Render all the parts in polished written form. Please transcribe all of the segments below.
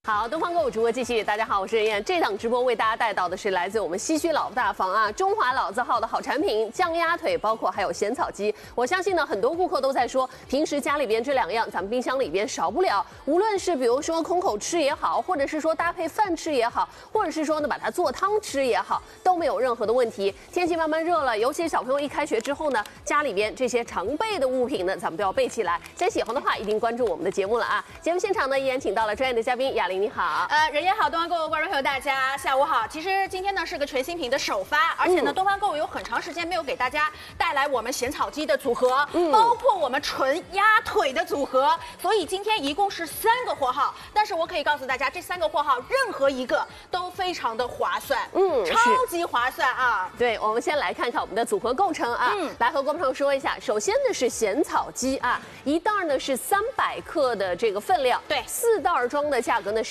好，东方购物直播继续。大家好，我是任燕。这档直播为大家带到的是来自我们西区老大房啊，中华老字号的好产品，酱鸭腿，包括还有咸草鸡。我相信呢，很多顾客都在说，平时家里边这两样，咱们冰箱里边少不了。无论是比如说空口吃也好，或者是说搭配饭吃也好，或者是说呢把它做汤吃也好，都没有任何的问题。天气慢慢热了，尤其小朋友一开学之后呢，家里边这些常备的物品呢，咱们都要备起来。所以喜欢的话，一定关注我们的节目了啊！节目现场呢，依然请到了专业的嘉宾雅玲。你好， 人也好，东方购物观众朋友大家下午好。其实今天呢是个全新品的首发，而且呢，东方购物有很长时间没有给大家带来我们咸草鸡的组合，包括我们纯鸭腿的组合，所以今天一共是3个货号。但是我可以告诉大家，这3个货号任何一个都非常的划算，超级划算啊！ 对，我们先来看看我们的组合构成啊，来和观众朋友说一下。首先呢是咸草鸡啊，一袋呢是300克的这个分量， 对 ，4袋装的价格呢是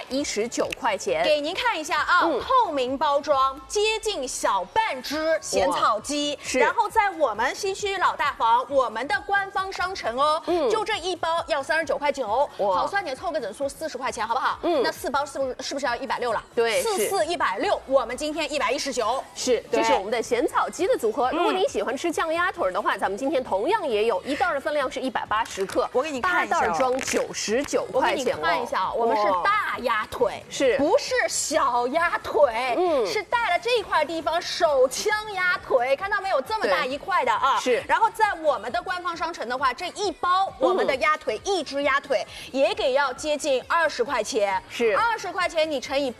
119块钱。 给您看一下啊，透明包装，接近小半只咸草鸡，然后在我们西区老大房，我们的官方商城哦，就这一包要39块9，好算点凑个整数40块钱，好不好？那4包是不是要160了？ 对 ，4416，我们今天119。 是，这是我们的咸草鸡的组合。如果您喜欢吃酱鸭腿的话，咱们今天同样也有，一袋的分量是180克， 我给你看一下， 大袋装99块钱。 我给你看一下，我们是大鸭腿， 是不是小鸭腿？是带了这一块地方手枪鸭腿，看到没有？这么大一块的啊！ 是。 然后在我们的官方商城的话，这一包我们的鸭腿，一只鸭腿也给要接近20块钱。 是 20块钱，你乘以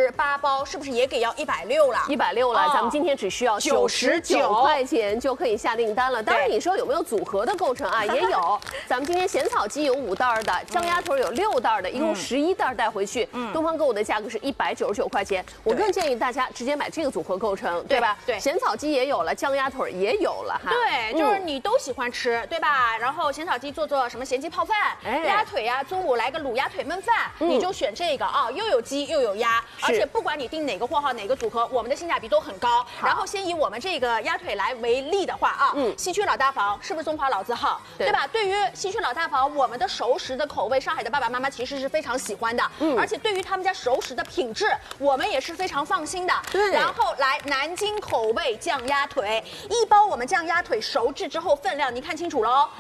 8包，是不是也给要160了 ？160了，咱们今天只需要99块钱就可以下订单了。当然，你说有没有组合的构成啊？也有。咱们今天咸草鸡有5袋的，酱鸭腿有6袋的，一共11袋带回去。东方购物的价格是199块钱。我更建议大家直接买这个组合构成，对吧？ 对， 咸草鸡也有了，酱鸭腿也有了哈。 对，就是你都喜欢吃，对吧？然后咸草鸡做什么咸鸡泡饭，鸭腿呀，中午来个卤鸭腿焖饭，你就选这个啊，又有鸡又有鸭，而且不管你订哪个货号哪个组合，我们的性价比都很高。然后先以我们这个鸭腿来为例的话啊，西区老大房是不是中华老字号，对吧？对于西区老大房，我们的熟食的口味，上海的爸爸妈妈其实是非常喜欢的，而且对于他们家熟食的品质，我们也是非常放心的。 对， 然后来南京口味酱鸭腿，一包我们酱鸭腿熟制之后分量，您看清楚喽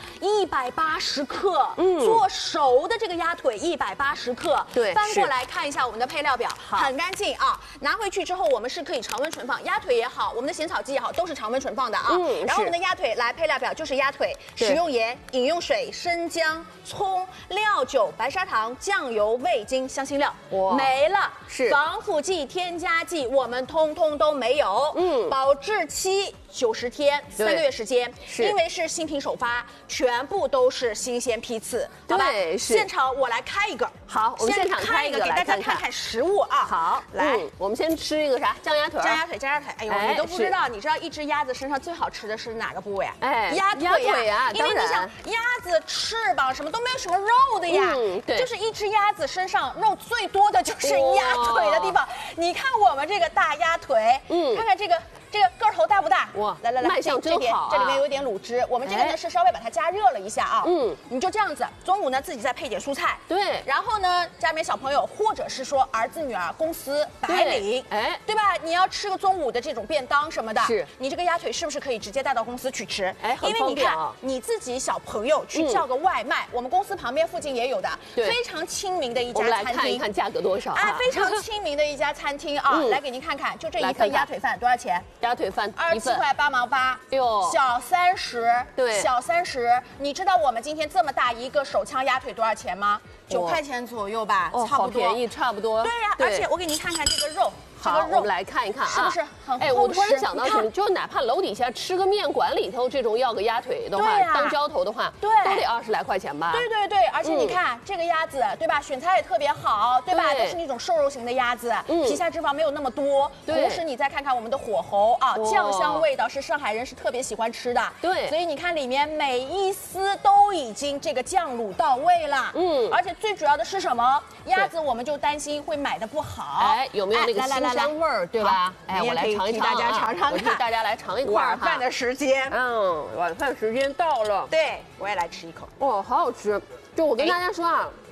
，180克，做熟的这个鸭腿180克。 对， 翻过来看一下我们的配料表，很干净啊。拿回去之后，我们是可以常温存放，鸭腿也好，我们的咸草鸡也好，都是常温存放的啊。然后我们的鸭腿来配料表就是鸭腿，食用盐、饮用水、生姜、葱、料酒、白砂糖、酱油、味精、香辛料，没了。 是防腐剂、添加剂我们通通都没有。保质期90天，3个月时间。因为是新品首发，全部都是新鲜批次，好吧？现场我来开一个。 好，我们现场开一个， 给大家看看实物啊。 好， 来， 我们先吃一个啥？酱鸭腿。 酱鸭腿。哎呦，你都不知道，你知道一只鸭子身上最好吃的是哪个部位啊？鸭腿啊，因为你想，鸭子翅膀什么都没有什么肉的呀， 对， 就是一只鸭子身上肉最多的就是鸭腿的地方。你看我们这个大鸭腿，看看这个个头大不大？ 哇， 来， 卖相真好。 这里面有一点卤汁，我们这个呢是稍微把它加热了一下啊。你就这样子，中午呢自己再配点蔬菜。 对， 然后呢，家里面小朋友或者是说儿子女儿公司白领，对吧？你要吃个中午的这种便当什么的，你这个鸭腿是不是可以直接带到公司去吃？因为你看你自己小朋友去叫个外卖，我们公司旁边附近也有的，非常亲民的一家餐厅。 我们来看一看价格多少啊？ 非常亲民的一家餐厅啊，来给您看看，就这一份鸭腿饭多少钱？ 鸭腿饭 27块8毛8， 哟， 小30， 对， 小30。你知道我们今天这么大一个手枪鸭腿多少钱吗？9块钱左右吧，差不多。 好便宜，差不多。 对呀，而且我给您看看这个肉。 好，我们来看一看啊， 是不是很厚实？ 我突然想到什么，就哪怕楼底下吃个面馆里头这种要个鸭腿的话，当浇头的话，都得20来块钱吧？ 对，而且你看这个鸭子，对吧？选材也特别好，对吧？都是那种瘦肉型的鸭子，皮下脂肪没有那么多。同时你再看看我们的火候啊，酱香味道是上海人是特别喜欢吃的。对，所以你看里面每一丝都已经这个酱卤到位了。而且最主要的是什么？鸭子我们就担心会买的不好， 有没有那个新香味儿，对吧？我来尝一尝， 大家尝尝看， 我替大家来尝一块晚饭的时间， 晚饭时间到了， 对我也来吃一口。 哇，好好吃！就我跟大家说啊，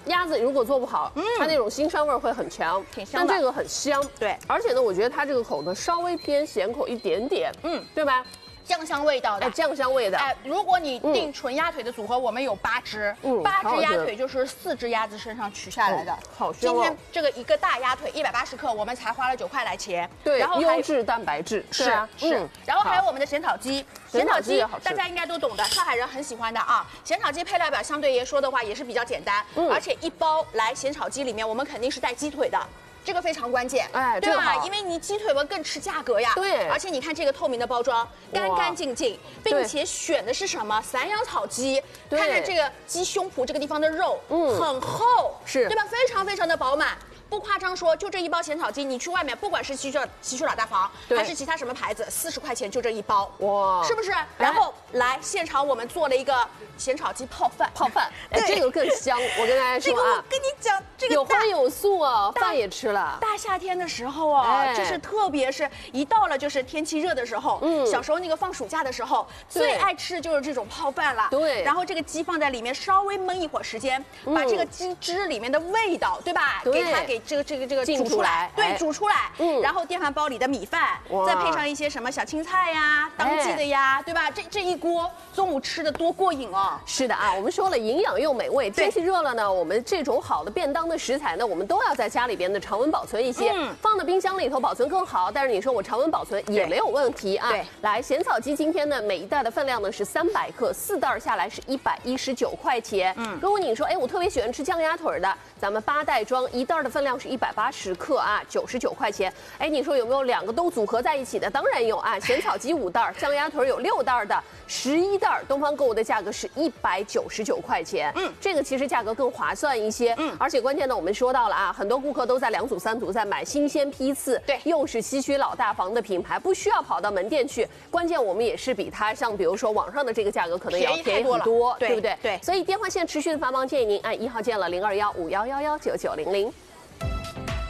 鸭子如果做不好，它那种腥膻味会很强， 挺香的。 但这个很香， 对。 而且呢，我觉得它这个口呢稍微偏咸口一点点，对吧？ 酱香味道的， 酱香味的。 如果你订纯鸭腿的组合，我们有8只，8只鸭腿就是4只鸭子身上取下来的。 好香哦！ 今天这个一个大鸭腿180克，我们才花了9块来切。 对，然后优质蛋白质是。 然后还有我们的咸草鸡，咸草鸡大家应该都懂的，上海人很喜欢的啊。咸草鸡配料表相对来说的话也是比较简单，而且一包来咸草鸡里面我们肯定是带鸡腿的。这个非常关键，对吧？因为你鸡腿嘛更吃价格呀。 对， 而且你看这个透明的包装，干干净净，并且选的是什么散养草鸡？看看这个鸡胸脯这个地方的肉，很厚， 是对吧？非常非常的饱满。不夸张说，就这一包咸草鸡，你去外面不管是西区老大房还是其他什么牌子，40块钱就这一包，哇，是不是？然后来现场我们做了一个咸草鸡泡饭， 这个更香。我跟大家说啊，我跟你讲，这个有荤有素啊，饭也吃了。 大夏天的时候啊，就是特别是一到了就是天气热的时候，小时候那个放暑假的时候，最爱吃的就是这种泡饭了。 对， 然后这个鸡放在里面稍微焖一会儿时间，把这个鸡汁里面的味道，对吧？给这个煮出来，对，煮出来。然后电饭煲里的米饭，再配上一些什么小青菜呀、当季的呀，对吧？这一锅中午吃的多过瘾哦。 是的啊，我们说了营养又美味，天气热了呢，我们这种好的便当的食材呢，我们都要在家里边的常温保存一些，放到冰箱里头保存更好。但是你说我常温保存也没有问题啊。 对， 来咸草鸡今天呢，每一袋的分量呢是300克，4袋下来是119块钱。如果你说我特别喜欢吃酱鸭腿的，咱们8袋装，1袋的分量是180克啊，99块钱。你说有没有2个都组合在一起的？当然有啊，咸草鸡5袋，酱鸭腿有6袋的，11袋，东方购物的价格是199块钱。这个其实价格更划算一些。而且关键呢，我们说到了啊，很多顾客都在2组3组在买新鲜批次， 对， 又是西区老大房的品牌，不需要跑到门店去。关键我们也是比它像比如说网上的这个价格可能也要便宜很多，对不对？ 对。 所以电话线持续的繁忙，建议您按1号键了，0215111990。